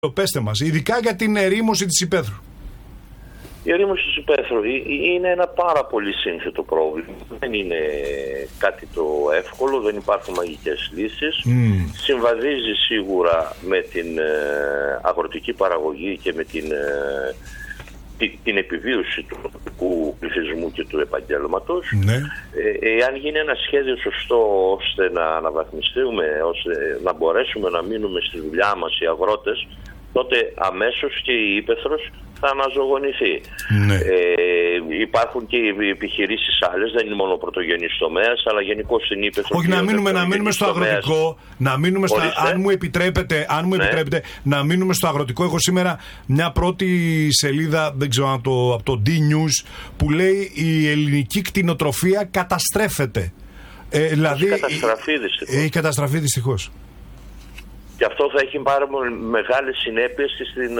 Πέστε μας, ειδικά για την ερήμωση της υπαίθρου. Η ερήμωση της υπαίθρου είναι ένα πάρα πολύ σύνθετο πρόβλημα. Δεν είναι κάτι το εύκολο, δεν υπάρχουν μαγικές λύσεις. Συμβαδίζει σίγουρα με την αγροτική παραγωγή και με την επιβίωση του τοπικού πληθυσμού και του επαγγέλματος. Ναι. Εάν γίνει ένα σχέδιο σωστό ώστε να αναβαθμιστούμε, ώστε να μπορέσουμε να μείνουμε στη δουλειά μας οι αγρότες, τότε αμέσως και η ύπαιθρος θα αναζωογονηθεί. Ναι. Υπάρχουν και οι επιχειρήσεις άλλες, δεν είναι μόνο ο πρωτογενής τομέας, αλλά γενικώς στην ύπαιθρο. Όχι, να μείνουμε στο αγροτικό, να μείνουμε αν μου επιτρέπετε, να μείνουμε στο αγροτικό. Έχω σήμερα μια πρώτη σελίδα, δεν ξέρω από το D-News, που λέει η ελληνική κτηνοτροφία καταστρέφεται. Δηλαδή, έχει καταστραφεί δυστυχώς. Και αυτό θα έχει πάρα μεγάλες συνέπειες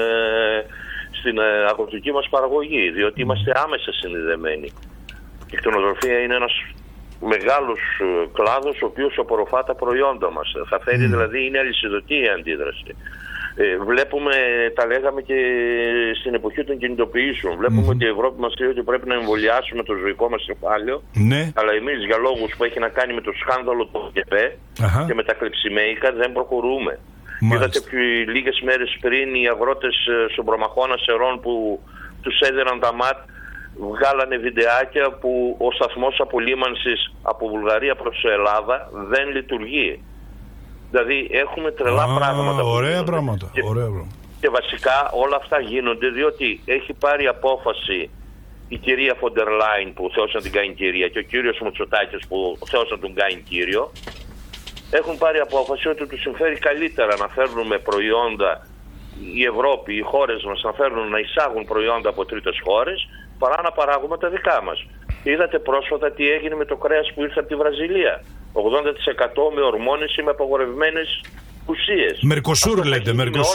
στην αγροτική μας παραγωγή, διότι είμαστε άμεσα συνδεδεμένοι. Η κτηνοτροφία είναι ένας μεγάλος κλάδος ο οποίος απορροφά τα προϊόντα μας. Θα φέρει δηλαδή, είναι αλυσιδωτή η αντίδραση. Βλέπουμε, τα λέγαμε και στην εποχή των κινητοποιήσεων, βλέπουμε ότι η Ευρώπη μας λέει ότι πρέπει να εμβολιάσουμε το ζωικό μας κεφάλαιο, αλλά εμείς για λόγους που έχει να κάνει με το σκάνδαλο του ΚΕΠΕ και με τα κλεψιμαίικα δεν προχωρούμε. Είδατε λίγες μέρες πριν οι αγρότες στον προμαχώνα Σερών που τους έδιναν τα ΜΑΤ, βγάλανε βιντεάκια που ο σταθμός απολύμανσης από Βουλγαρία προς Ελλάδα δεν λειτουργεί. Δηλαδή έχουμε τρελά πράγματα. Ωραία πράγματα. Και βασικά όλα αυτά γίνονται διότι έχει πάρει απόφαση η κυρία Φοντερ Λάιν που θεώρησε να την κάνει κυρία και ο κύριος Μητσοτάκης που θεώρησε να τον κάνει κύριο. Έχουν πάρει απόφαση ότι τους συμφέρει καλύτερα να φέρνουμε προϊόντα, η Ευρώπη, οι χώρες μας να εισάγουν προϊόντα από τρίτες χώρες παρά να παράγουμε τα δικά μας. Είδατε πρόσφατα τι έγινε με το κρέας που ήρθε από τη Βραζιλία. 80% με ορμόνες ή με απαγορευμένες ουσίες. Μερκοσούρ λέτε,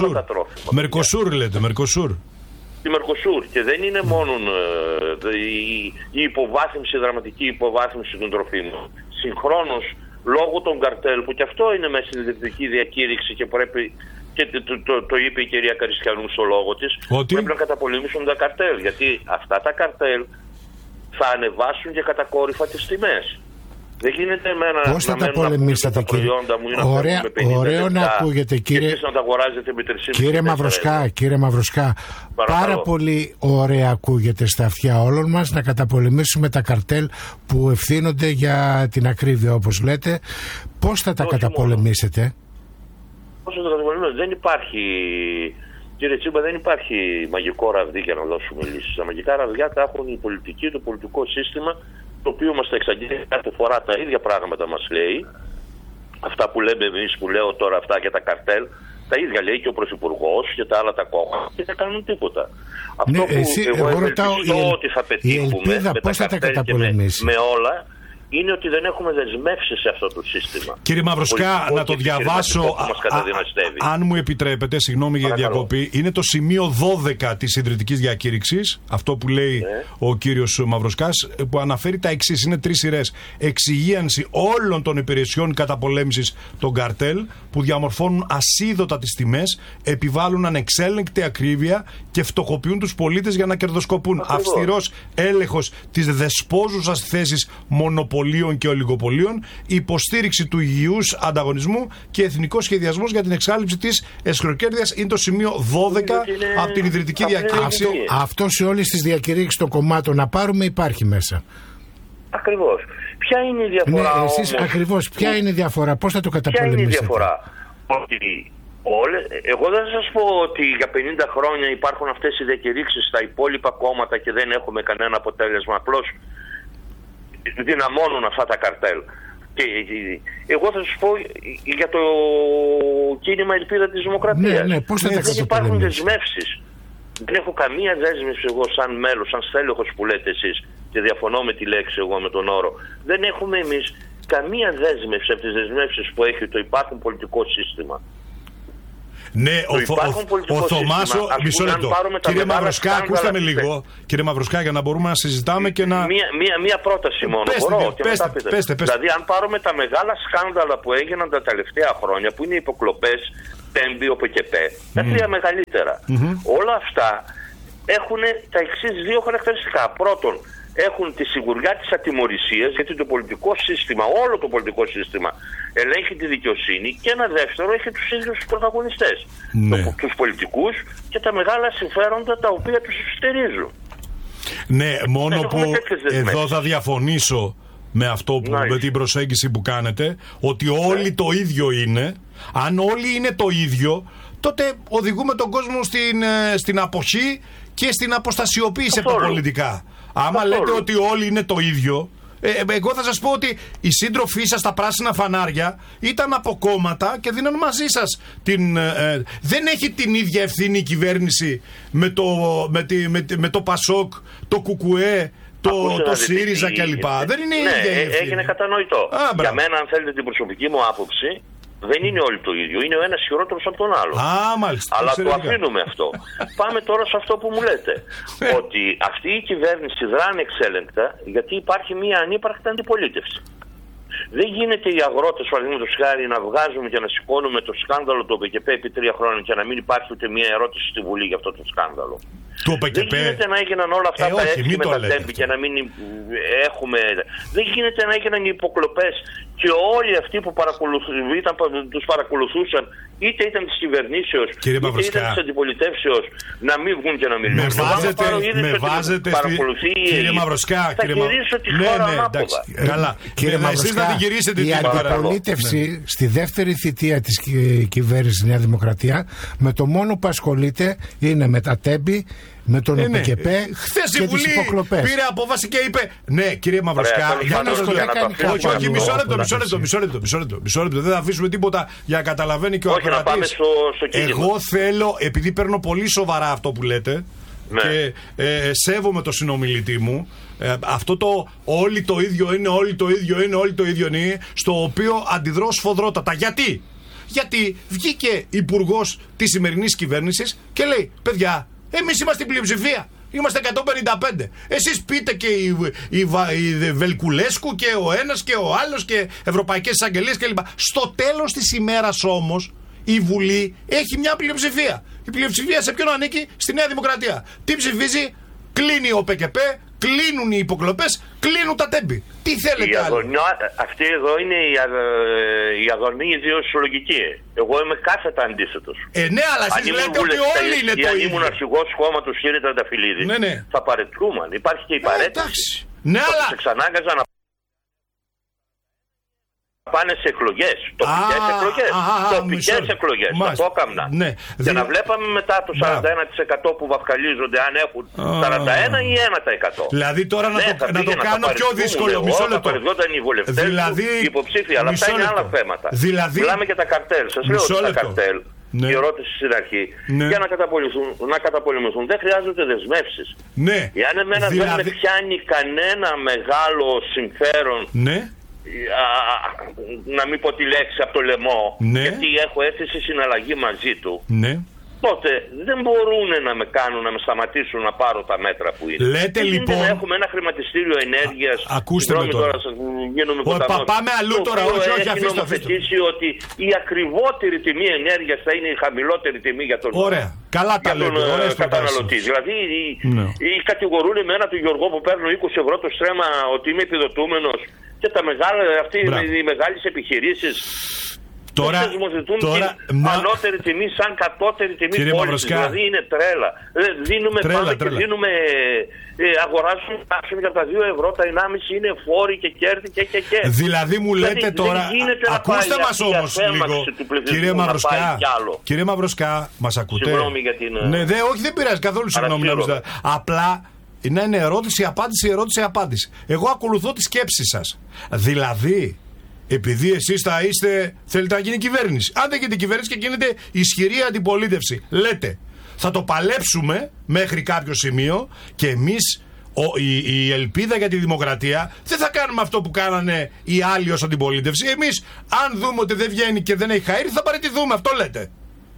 Μερκοσούρ. Τη Μερκοσούρ. Και δεν είναι μόνο η υποβάθμιση, η δραματική υποβάθμιση των τροφίμων. Συγχρόνως, λόγω των καρτέλ, που και αυτό είναι μέσα στην διευθυντική διακήρυξη και πρέπει, και το είπε η κυρία Καριστιανού στο λόγο της, πρέπει να καταπολεμήσουν τα καρτέλ. Γιατί αυτά τα καρτέλ θα ανεβάσουν και κατακόρυφα τις τιμές. Δεν γίνεται εμένα πώς θα τα πολεμήσατε, κύριε? Ωραίο να ακούγεται, κύριε. Και να τα αγοράζετε με 3,5. Κύριε Μαυροσκά, πάρα πολύ ωραία ακούγεται στα αυτιά όλων μας να καταπολεμήσουμε τα καρτέλ που ευθύνονται για την ακρίβεια, όπως λέτε. Πώς θα τα καταπολεμήσετε? Πώς θα τα καταπολεμήσουμε? Δεν υπάρχει, κύριε Τσίμπα, δεν υπάρχει μαγικό ραβδί για να δώσουμε λύσεις. Τα μαγικά ραβδιά τα έχουν η πολιτική, το πολιτικό σύστημα, το οποίο μας τα εξαγγέλει κάθε φορά, τα ίδια πράγματα μας λέει. Αυτά που λέμε εμείς, που λέω τώρα αυτά για τα καρτέλ, τα ίδια λέει και ο Πρωθυπουργός και τα άλλα τα κόμματα και δεν κάνουν τίποτα. Αυτό που εγώ ευελπιστώ ότι θα πετύχουμε με τα καρτέλ και με όλα, είναι ότι δεν έχουμε δεσμεύσει σε αυτό το σύστημα. Κύριε Μαυροσκά, να το διαβάσω, αν μου επιτρέπετε, συγγνώμη για διακοπή, είναι το σημείο 12 της ιδρυτικής διακήρυξης, αυτό που λέει ο κύριος Μαυροσκάς, που αναφέρει τα εξής, είναι 3 σειρές. Εξυγίανση όλων των υπηρεσιών καταπολέμησης των καρτέλ που διαμορφώνουν ασίδωτα τις τιμές, επιβάλλουν ανεξέλεγκτη ακρίβεια και φτωχοποιούν τους πολίτες για να κερδοσκοπούν. Αυστηρός έλεγχος της δεσπόζουσας θέσης μονοπωλίων και ολιγοπωλίων, υποστήριξη του υγιούς ανταγωνισμού και εθνικός σχεδιασμός για την εξάλληψη της εσχροκέρδειας. Είναι το σημείο 12 από την ιδρυτική διακήρυξη. Αυτό σε όλες τις διακηρύξεις των κομμάτων να πάρουμε υπάρχει μέσα. Ακριβώς. Ποια είναι η διαφορά? Ναι, εσείς ακριβώς. Ποια είναι η διαφορά? Πώς θα το καταπολεμήσετε? Ποια είναι η διαφορά? Ότι εγώ δεν θα σας πω ότι για 50 χρόνια υπάρχουν αυτές οι διακηρύξεις στα υπόλοιπα κόμματα και δεν έχουμε κανένα αποτέλεσμα. Απλώς δυναμώνουν αυτά τα καρτέλ. Και εγώ θα σας πω για το κίνημα Ελπίδα της Δημοκρατίας. Δεν υπάρχουν δεσμεύσεις. Δεν έχω καμία δέσμευση εγώ σαν μέλος, σαν στέλεχος που λέτε εσείς, και διαφωνώ με τη λέξη εγώ με τον όρο. Δεν έχουμε εμείς καμία δέσμευση από τις δεσμεύσεις που έχει το υπάρχον πολιτικό σύστημα. Ναι, ο Θωμάσο. Μισό λεπτό. Κύριε Μαυροσκά, ακούστε με λίγο. Κύριε Μαυροσκά, για να μπορούμε να συζητάμε και να. Μία πρόταση μόνο. Πέστε. Δηλαδή, αν πάρουμε τα μεγάλα σκάνδαλα που έγιναν τα τελευταία χρόνια, που είναι οι υποκλοπές Τέμπη, ΟΠΕΚΕΠΕ, τα τρία μεγαλύτερα. Όλα αυτά έχουν τα εξής δύο χαρακτηριστικά. Πρώτον, έχουν τη σιγουριά της ατιμωρησίας, γιατί το πολιτικό σύστημα, όλο το πολιτικό σύστημα ελέγχει τη δικαιοσύνη, και ένα δεύτερο, έχει τους ίδιους πρωταγωνιστές, τους πολιτικούς και τα μεγάλα συμφέροντα τα οποία τους στηρίζουν. Ναι, μόνο που εδώ θα διαφωνήσω με αυτό με την προσέγγιση που κάνετε, ότι όλοι το ίδιο είναι. Αν όλοι είναι το ίδιο, τότε οδηγούμε τον κόσμο στην αποχή και στην αποστασιοποίηση από τα πολιτικά. Άμα λέτε ότι όλοι είναι το ίδιο, εγώ θα σας πω ότι οι σύντροφοί σας στα πράσινα φανάρια ήταν από κόμματα και δίναν μαζί σας δεν έχει την ίδια ευθύνη η κυβέρνηση με το Πασόκ, το Κουκουέ, το ΣΥΡΙΖΑ κλπ. Δεν είναι η ίδια ευθύνη. Έγινε κατανοητό. Για μένα, αν θέλετε την προσωπική μου άποψη, δεν είναι όλοι το ίδιο. Είναι ο ένας χειρότερος από τον άλλο. Μάλιστα. Αλλά το αφήνουμε αυτό. Πάμε τώρα σε αυτό που μου λέτε. Ότι αυτή η κυβέρνηση δράνε εξέλεγκτα γιατί υπάρχει μια ανύπαρκτη αντιπολίτευση. Δεν γίνεται οι αγρότες, παραδείγματος χάρη, να βγάζουμε και να σηκώνουμε το σκάνδαλο του ΟΠΕΚΕΠΕ επί 3 χρόνια και να μην υπάρχει ούτε μια ερώτηση στη Βουλή για αυτό το σκάνδαλο. Δεν γίνεται να έγιναν όλα αυτά τα έξι με τα Τέμπη και να μην έχουμε. Δεν γίνεται να έγιναν οι υποκλοπές και όλοι αυτοί που τους παρακολουθούσαν, είτε ήταν της κυβερνήσεως είτε ήταν της αντιπολιτεύσεως, να μην βγουν και να μιλήσουν. Με βάζετε κύριε Μαυροσκά, θα γυρίσω τη χώρα ανάποδα. Καλά. Κύριε Μαυροσκά, η αντιπολίτευση στη δεύτερη θητεία της κυβέρνησης Νέα Δημοκρατία με το μόνο που ασχολείται είναι με τα Τέμπη, με τον ΟΠΕΚΕΠΕ και τις υποκλοπές. Πήρε απόφαση και είπε ναι, κύριε Μαυροσκά, όχι, μισό λεπτό, δεν θα αφήσουμε τίποτα για να καταλαβαίνει και ο ακροατής. Εγώ θέλω, επειδή παίρνω πολύ σοβαρά αυτό που λέτε και σέβομαι το συνομιλητή μου, αυτό το όλοι το ίδιο είναι, όλοι το ίδιο είναι, στο οποίο αντιδρώ σφοδρότατα. Γιατί βγήκε υπουργός της σημερινής κυβέρνησης και λέει, παιδιά, εμείς είμαστε η πλειοψηφία. Είμαστε 155. Εσείς πείτε και η Βελκουλέσκου και ο ένας και ο άλλος και ευρωπαϊκές εισαγγελίες κλπ. Στο τέλος της ημέρας όμως η Βουλή έχει μια πλειοψηφία. Η πλειοψηφία σε ποιον ανήκει? Στη Νέα Δημοκρατία. Τι ψηφίζει? Κλείνει ο ΟΠΕΚΕΠΕ, κλείνουν οι υποκλοπές, κλείνουν τα Τέμπη. Τι θέλετε άλλο? Αυτή εδώ είναι η αγωνία ιδεοσιολογική. Εγώ είμαι κάθετα αντίθετος. Ναι, αλλά εσείς λέτε ότι όλοι είναι το ίδιο. Αν ήμουν αρχηγός κόμματος κύριε Τρανταφυλλίδη, θα παρετρούμαν. Υπάρχει και η παρέτηση. Ναι, αλλά σε ξανάγκαζα να πάνε σε εκλογές, τοπικές εκλογές, το έκαμνα. Και να βλέπαμε μετά το 41% που βαφκαλίζονται αν έχουν 41 ή 1%. Δηλαδή τώρα να το κάνω πιο δύσκολο, μισό λεπτό. Θα παρεδιόταν οι βουλευτές οι υποψήφοι, αλλά αυτά είναι άλλα θέματα. Μιλάμε για τα καρτέλ. Σας λέω ότι τα καρτέλ, η ερώτηση στην αρχή, για να καταπολεμηθούν δεν χρειάζονται δεσμεύσεις. Εάν εμένα δεν με πιάνει κανένα μεγάλο συμφέρον να μην πω τη λέξη από το λαιμό, γιατί έχω έρθει σε συναλλαγή μαζί του, τότε δεν μπορούν να με κάνουν, να με σταματήσουν να πάρω τα μέτρα που είναι. Λέτε λοιπόν, να έχουμε ένα χρηματιστήριο ενέργειας. Ακούστε με τώρα. Πάμε αλλού τώρα, όχι, αφήστε. Ότι η ακριβότερη τιμή ενέργειας θα είναι η χαμηλότερη τιμή για τον καταναλωτή. Δηλαδή κατηγορούν εμένα του Γιώργο που παίρνω 20 ευρώ το στρέμμα ότι είμαι επιδοτούμενος και οι μεγάλες επιχειρήσεις τώρα την ανώτερη τιμή σαν κατώτερη τιμή πόλης. Δηλαδή είναι τρέλα. Δίνουμε δίνουμε, αγοράζουμε για τα 2 ευρώ, τα 1,5 είναι φόροι και κέρδη και. Δηλαδή μου λέτε τώρα, ακούστε μας όμως λίγο, κύριε Μαυροσκά, μας ακούτε? Συγγνώμη για την... Ναι, όχι δεν πειράζει καθόλου, συγγνώμη. Απλά να είναι ερώτηση-απάντηση. Εγώ ακολουθώ τη σκέψη σας. Δηλαδή, επειδή εσείς θέλετε να γίνει κυβέρνηση. Αν δεν γίνεται κυβέρνηση και γίνεται ισχυρή αντιπολίτευση, λέτε, θα το παλέψουμε μέχρι κάποιο σημείο και εμείς, η ελπίδα για τη δημοκρατία, δεν θα κάνουμε αυτό που κάνανε οι άλλοι ως αντιπολίτευση. Εμείς, αν δούμε ότι δεν βγαίνει και δεν έχει χαΐρι, θα παραιτηθούμε. Αυτό λέτε.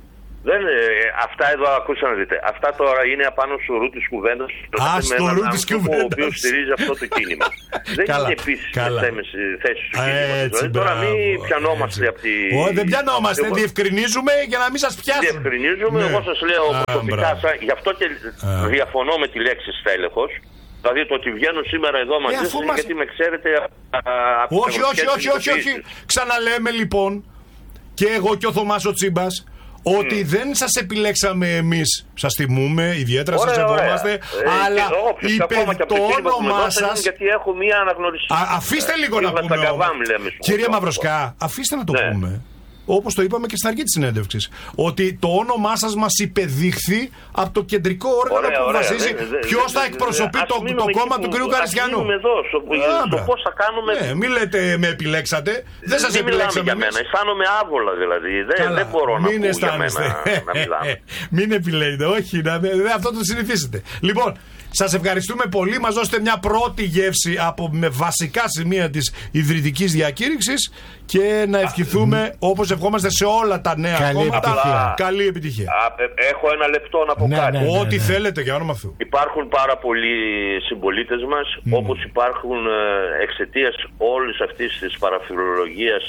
Αυτά εδώ ακούσατε να δείτε. Αυτά τώρα είναι απάνω στο ρου της κουβέντας. Στο ρου της κουβέντας. Ο οποίος στηρίζει αυτό το κίνημα. Δεν είναι επίσης θέση του κίνηματος. Τώρα μην πιανόμαστε από τη... Δεν πιανόμαστε, διευκρινίζουμε για να μην σας πιάσουν. Διευκρινίζουμε, εγώ σας λέω προσωπικά, γι' αυτό και διαφωνώ με τη λέξη στέλεχος. Δηλαδή το ότι βγαίνω σήμερα εδώ μαζί σας είναι γιατί με ξέρετε από όχι. Ξαναλέμε λοιπόν και εγώ και ο Θωμάς ο Τσίμπας ότι δεν σας επιλέξαμε εμείς. Σας τιμούμε, ιδιαίτερα σας σεβόμαστε. Αλλά το όνομά σας. Γιατί έχω μία αναγνωρισία. Αφήστε λίγο να πούμε. Κύριε Μαυροσκά, αφήστε να το πούμε. Όπως το είπαμε και στην αρχή της συνέντευξης. Ότι το όνομά σας μας υπεδείχθη από το κεντρικό όργανο που αποφασίζει ποιος θα εκπροσωπεί το κόμμα του κ. Καριστιανού. Στο πώς θα κάνουμε. Μην λέτε με επιλέξατε. Δεν σας επιλέξαμε. Για μένα. Αισθάνομαι άβολα δηλαδή. Δεν μπορώ να πω για μένα να μιλάμε. Μην επιλέγετε. Όχι, αυτό το συνηθίσετε. Λοιπόν. Σας ευχαριστούμε πολύ. Μας δώσετε μια πρώτη γεύση με βασικά σημεία της ιδρυτικής διακήρυξης και να ευχηθούμε όπως ευχόμαστε σε όλα τα νέα κόμματα. Καλή επιτυχία. Έχω ένα λεπτό να πω κάτι. Ό,τι θέλετε για όνομα Θεού. Υπάρχουν πάρα πολλοί συμπολίτες μας, όπως υπάρχουν εξαιτίας όλης αυτής της παραφιλολογίας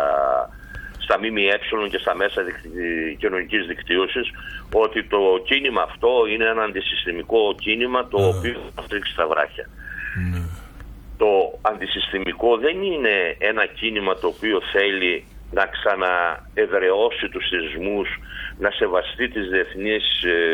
στα ΜΜΕ και στα μέσα κοινωνικής δικτύωσης, ότι το κίνημα αυτό είναι ένα αντισυστημικό κίνημα το οποίο θα τρίξει τα βράχια. Το αντισυστημικό δεν είναι ένα κίνημα το οποίο θέλει να ξαναεδραιώσει τους θεσμούς, να σεβαστεί τις διεθνείς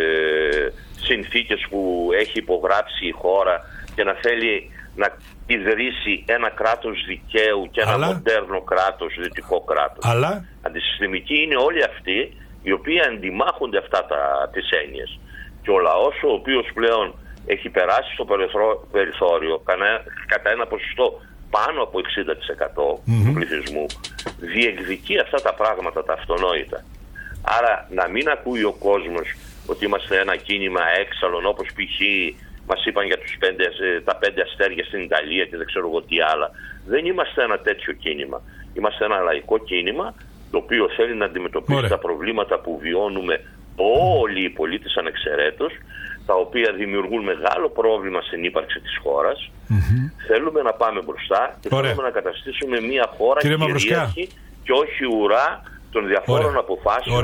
συνθήκες που έχει υπογράψει η χώρα και να θέλει να ιδρύσει ένα κράτος δικαίου και ένα μοντέρνο κράτος, δυτικό κράτος. Αντισυστημικοί είναι όλοι αυτοί οι οποίοι αντιμάχονται αυτά τις έννοιες. Και ο λαός ο οποίος πλέον έχει περάσει στο περιθώριο κατά ένα ποσοστό πάνω από 60% του πληθυσμού, διεκδικεί αυτά τα πράγματα τα αυτονόητα. Άρα να μην ακούει ο κόσμος ότι είμαστε ένα κίνημα έξαλλον, όπως π.χ. μας είπαν για τα 5 αστέρια στην Ιταλία και δεν ξέρω εγώ τι άλλα. Δεν είμαστε ένα τέτοιο κίνημα. Είμαστε ένα λαϊκό κίνημα το οποίο θέλει να αντιμετωπίσει τα προβλήματα που βιώνουμε όλοι οι πολίτες ανεξαιρέτως, τα οποία δημιουργούν μεγάλο πρόβλημα στην ύπαρξη της χώρας. Θέλουμε να πάμε μπροστά και θέλουμε να καταστήσουμε μια χώρα κυρίαρχη και όχι ουρά των διαφόρων αποφάσεων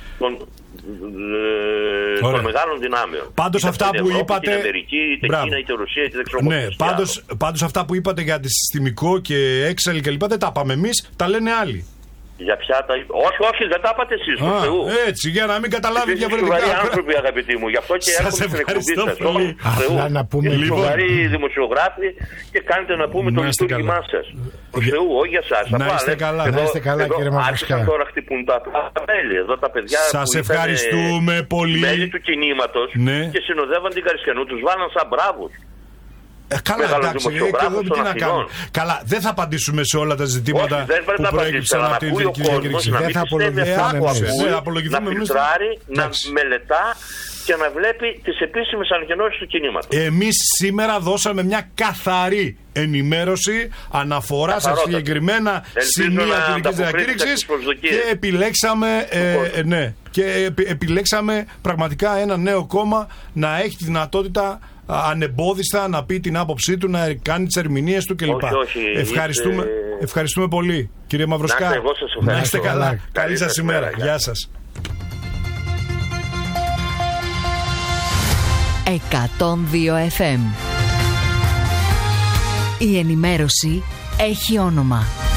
των μεγάλων δυνάμεων. Πάντως αυτά που είπατε. Είτε Αμερική, είτε Κίνα, είτε Ρωσία, είτε πάντως αυτά που είπατε για αντισυστημικό και Excel και λοιπά δεν τα πάμε εμείς, τα λένε άλλοι. Για ποια τα... Όχι, δεν τα είπατε εσείς, του Θεού. Έτσι, για να μην καταλάβει διαφορετικά. Είστε σοβαροί άνθρωποι, αγαπητοί μου, γι' αυτό και έρχομαι στην εκπομπή σας. Απλά να πούμε λοιπόν. Σοβαροί δημοσιογράφοι και κάνετε να πούμε το λειτουργήμά σας. Του Θεού, όχι για σας. Να είστε καλά, κύριε Μαυροσκά. Άρχισαν τώρα χτυπούν τα μέλη. Εδώ τα παιδιά σας ευχαριστούμε πολύ. Μέλη του κινήματος και συνοδεύαν την Καριστιανού, τους βάλαν σαν μπράβους. Καλά, εντάξει, τι να κάνουμε. Καλά, δεν θα απαντήσουμε σε όλα τα ζητήματα που προέκυψαν από την ιδρυτική διακήρυξη. Δεν θα απολογηθούμε. Να φιλτράρει, να μελετά και να βλέπει τις επίσημες ανακοινώσεις του κινήματος. Εμείς σήμερα δώσαμε μια καθαρή ενημέρωση, αναφορά σε συγκεκριμένα σημεία ιδρυτικής διακήρυξης και επιλέξαμε πραγματικά ένα νέο κόμμα να έχει τη δυνατότητα ανεμπόδιστα να πει την άποψή του, να κάνει τις ερμηνείες του κλπ. Ευχαριστούμε πολύ, κύριε Μαυροσκά. Να είστε καλά. Καλή σας ημέρα. Γεια σας. 102 FM. Η ενημέρωση έχει όνομα.